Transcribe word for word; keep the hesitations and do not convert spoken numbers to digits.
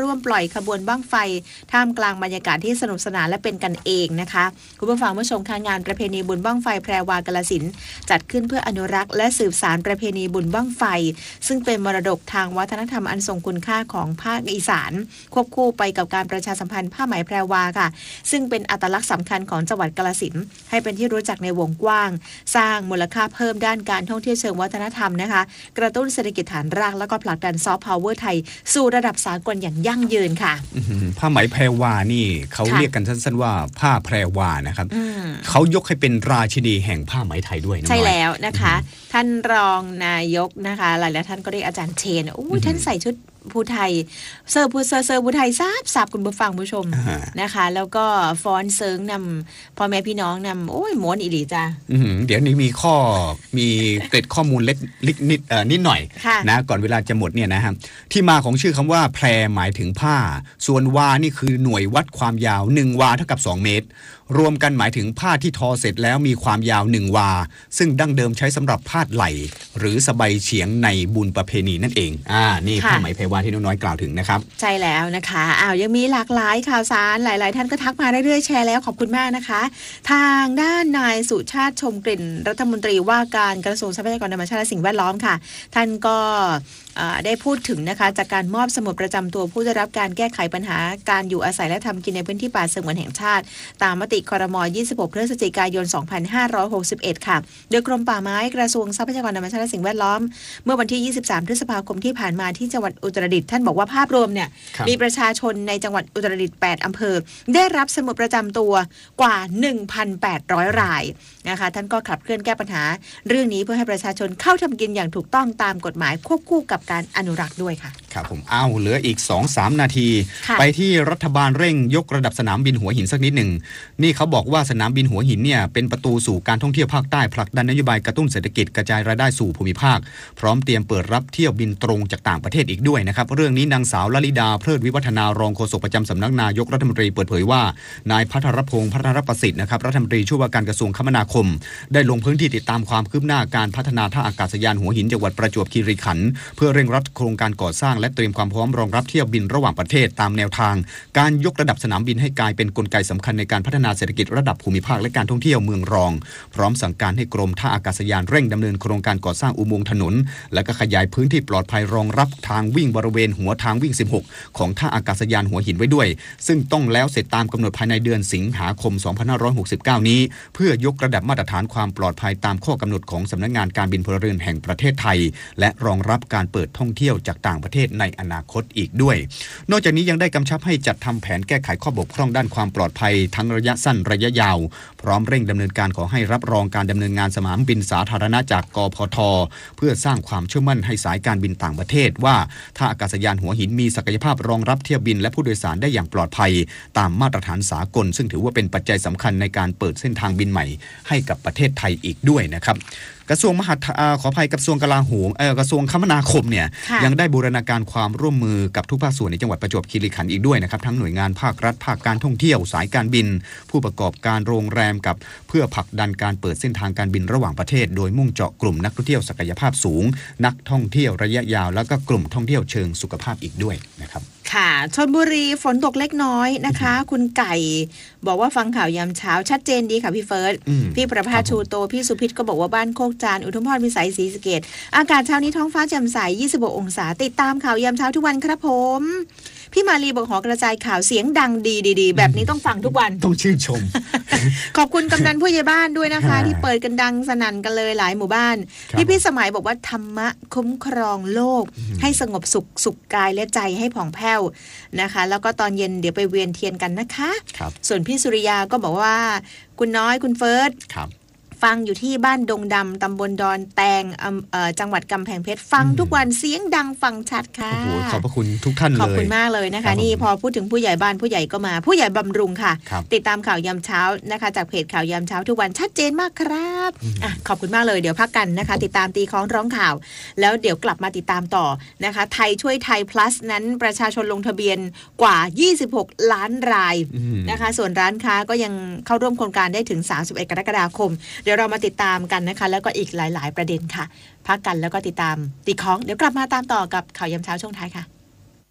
ร่วมปล่อยขบวนบั้งไฟท่ามกลางบรรยากาศที่สนุกสนานและเป็นกันเองนะคะคุณผู้ฟังผู้ชมค่ะงานประเพณีบุญบั้งไฟแพรวากาฬสินธุ์จัดขึ้นเพื่ออนุรักษ์และสืบสานประเพณีบุญบั้งไฟซึ่งเป็นมรดกทางวัฒนธรรมอันทรงคุณค่าของภาคอีสานควบคู่ไปกับการประชาสัมพันธ์ผ้าไหมแพรวาค่ะซึ่งเป็นอัตลักษณ์สำคัญของจังหวัดกาฬสินธุ์ให้เป็นที่รู้จักในวงกว้างสร้างมูลค่าเพิ่มด้านการท่องเที่ยวเชิงวัฒนธรรมนะคะกระตุ้นเศรษฐกิจฐานรากแล้วก็ผลักดันซอฟต์พาวเวอร์ไทยสู่ระดับสากลอย่างยั่งยืนค่ะผ้าไหมแพรวานี่เขาเรียกกันสั้นๆว่าผ้าแพรวานะครับเขายกให้เป็นราชินีแห่งผ้าไหมไทยด้วยนะใช่แล้วนะคะท่านรองนายกนะคะหลายๆท่านก็เรียกอาจารย์เชนโอ้ยท่านใส่ชุดผู้ไทยเซอร์ผู้เซอร์เซอร์ผู้ไทยทราบทราบคุณผู้ฟังผู้ชมนะคะแล้วก็ฟ้อนเซิงนำพ่อแม่พี่น้องนำโอ้ยม้วนอีหลีจ้าเดี๋ยวนี้มีข้อมีเกร็ดข้อมูลเล็กนิดนิดหน่อยนะก่อนเวลาจะหมดเนี่ยนะครับที่มาของชื่อคำว่าแพรหมายถึงผ้าส่วนวานี่คือหน่วยวัดความยาวหนึ่งวาเท่ากับสองเมตรรวมกันหมายถึงผ้าที่ทอเสร็จแล้วมีความยาวหนึ่งวาซึ่งดั้งเดิมใช้สำหรับพาดไหล่หรือสบายเฉียงในบุญประเพณีนั่นเองอ่านี่ผ้าไหมแพรวาที่น้องน้อยกล่าวถึงนะครับใช่แล้วนะคะอ้าวยังมีหลากหลายข่าวสารหลายๆท่านก็ทักมาเรื่อยๆแชร์แล้วขอบคุณมากนะคะทางด้านนายสุชาติชมกลิ่นรัฐมนตรีว่าการกระทรวงทรัพยากรธรรมชาติและสิ่งแวดล้อมค่ะท่านก็ได้พูดถึงนะคะจากการมอบสมุดประจำตัวผู้ได้รับการแก้ไขปัญหาการอยู่อาศัยและทำกินในพื้นที่ป่าสงวนแห่งชาติตามมติครม. ยี่สิบหก พฤศจิกายน สองพันห้าร้อยหกสิบเอ็ด ค่ะโดยกรมป่าไม้กระทรวงทรัพยากรธรรมชาติและสิ่งแวดล้อมเมื่อวันที่ยี่สิบสามพฤษภาคมที่ผ่านมาที่จังหวัดอุตรดิตถ์ท่านบอกว่าภาพรวมเนี่ยมีประชาชนในจังหวัดอุตรดิตถ์แปดอำเภอได้รับสมุดประจำตัวกว่า หนึ่งพันแปดร้อย รายนะคะท่านก็ขับเคลื่อนแก้ปัญหาเรื่องนี้เพื่อให้ประชาชนเข้าทำกินอย่างถูกต้องตามกฎหมายควบคู่กับการอนุรักษ์ด้วยค่ะครับผมอ้าวเหลืออีก สองถึงสาม นาทีไปที่รัฐบาลเร่งยกระดับสนามบินหัวหินสักนิดหนึ่งนี่เขาบอกว่าสนามบินหัวหินเนี่ยเป็นประตูสู่การท่องเที่ยวภาคใต้ผลักดันนโยบายกระตุ้นเศรษฐกิจกระจายรายได้สู่ภูมิภาคพร้อมเตรียมเปิดรับเที่ยวบินตรงจากต่างประเทศอีกด้วยนะครับเรื่องนี้นางสาวลลิดาเพลิดวิวัฒนารองโฆษกประจำสำนักนายกรัฐมนตรีเปิดเผยว่านายภัทรพงษ์พัฒนประสิทธิ์นะครับรัฐมนตรีช่วยว่าการกระทรวงคมนาคมได้ลงพื้นที่ติดตามความคืบหน้าการพัฒนาท่าอากาศยานหัวหินจังหวัดประจวบคีรีขันธ์เพื่อเร่งรัดโครงการก่อสร้างและเตรียมความพร้อมรองรับเที่ยวบินระหว่างประเทศตามแนวทางการยกระดับสนามบินให้กลายเป็นกลไกสำคัญในการพัฒนาเศรษฐกิจระดับภูมิภาคและการท่องเที่ยวเมืองรองพร้อมสั่งการให้กรมท่าอากาศยานเร่งดำเนินโครงการก่อสร้างอุโมงค์ถนนและก็ขยายพื้นที่ปลอดภัยรองรับทางวิ่งบริเวณหัวทางวิ่งสิบหกของท่าอากาศยานหัวหินไว้ด้วยซึ่งต้องแล้วเสร็จตามกำหนดภายในเดือนสิงหาคมสองพันห้าร้อยหกสิบเก้านี้เพื่อยกระดับมาตรฐานความปลอดภัยตามข้อกำหนดของสำนักงานการบินพลเรือนแห่งประเทศไทยและรองรับการเปิดท่องเที่ยวจากต่างประเทศในอนาคตอีกด้วยนอกจากนี้ยังได้กำชับให้จัดทำแผนแก้ไขข้อบกพร่องด้านความปลอดภัยทั้งระยะสั้นระยะยาวพร้อมเร่งดำเนินการขอให้รับรองการดำเนินงานสนามบินสาธารณะจากกพท.เพื่อสร้างความเชื่อมั่นให้สายการบินต่างประเทศว่าท่าอากาศยานหัวหินมีศักยภาพรองรับเที่ยวบินและผู้โดยสารได้อย่างปลอดภัยตามมาตรฐานสากลซึ่งถือว่าเป็นปัจจัยสำคัญในการเปิดเส้นทางบินใหม่ให้กับประเทศไทยอีกด้วยนะครับกระทรวงมหาดขออภัยกระทรวงกลาโหมเอ่อกระทรวงคมนาคมเนี่ยยังได้บูรณาการความร่วมมือกับทุกภาคส่วนในจังหวัดประจวบคีรีขันธ์อีกด้วยนะครับทั้งหน่วยงานภาครัฐภาคการท่องเที่ยวสายการบินผู้ประกอบการโรงแรมกับเพื่อผลักดันการเปิดเส้นทางการบินระหว่างประเทศโดยมุ่งเจาะกลุ่มนักท่องเที่ยวศักยภาพสูงนักท่องเที่ยวระยะยาวแล้วก็กลุ่มท่องเที่ยวเชิงสุขภาพอีกด้วยนะครับค่ะชลบุรีฝนตกเล็กน้อยนะคะคุณไก่บอกว่าฟังข่าวยามเช้าชัดเจนดีค่ะพี่เฟิร์สพี่ประภาชูโตพี่สุพิษก็บอกว่าบ้านโคกจานอุทุมพรพิสัยศรีสะเกษอากาศเช้านี้ท้องฟ้าแจ่มใสยี่สิบหกองศาติดตามข่าวยามเช้าทุกวันครับผมพี่มาลีบอกหอกระจายข่าวเสียงดังดีๆแบบนี้ต้องฟังทุกวันต้องชื่นชมขอบคุณกำนันผู้ใหญ่บ้านด้วยนะคะที่เปิดกันดังสนั่นกันเลยหลายหมู่บ้านพี่พี่สมัยบอกว่าธรรมะคุ้มครองโลกให้สงบสุขสุขกายและใจให้ผ่องแผ้วนะคะแล้วก็ตอนเย็นเดี๋ยวไปเวียนเทียนกันนะคะส่วนพี่สุริยาก็บอกว่าคุณน้อยคุณเฟิร์สฟังอยู่ที่บ้านดงดำตำบลดอนแตงจังหวัดกำแพงเพชรฟังทุกวันเสียงดังฟังชัดค่ะโอ้โหขอบพระคุณทุกท่านเลยขอบคุณมากเลยนะคะนี่พอพูดถึงผู้ใหญ่บ้านผู้ใหญ่ก็มาผู้ใหญ่บำรุงค่ะติดตามข่าวยามเช้านะคะจากเพจข่าวยามเช้าทุกวันชัดเจนมากครับอ่ะขอบคุณมากเลยเดี๋ยวพักกันนะคะติดตามตีคล้องร้องข่าวแล้วเดี๋ยวกลับมาติดตามต่อนะคะไทยช่วยไทย plus นั้นประชาชนลงทะเบียนกว่ายี่สิบหกล้านรายนะคะส่วนร้านค้าก็ยังเข้าร่วมโครงการได้ถึงสามสิบเอ็ดกรกฎาคมเดี๋ยวเรามาติดตามกันนะคะแล้วก็อีกหลายๆประเด็นค่ะพักกันแล้วก็ติดตามตีคล้องเดี๋ยวกลับมาตามต่อกับข่าวยามเช้าช่วงท้ายค่ะ